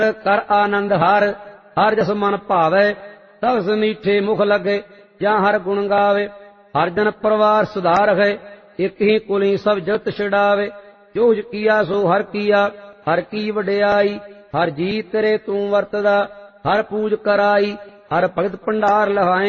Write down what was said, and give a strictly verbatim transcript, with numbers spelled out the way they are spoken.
कर आनंद हर हर जस मन भावै तब मीठे मुख लगे ਜਾਂ हर गुण गावे हर जन परिवार सुधार है एक ही कुली सब जगत छिड़ावे जो किया सो हर किया हर की वडियाई हर जी तेरे तू वरतदा हर पूज कराई हर भगत भंडार लहाए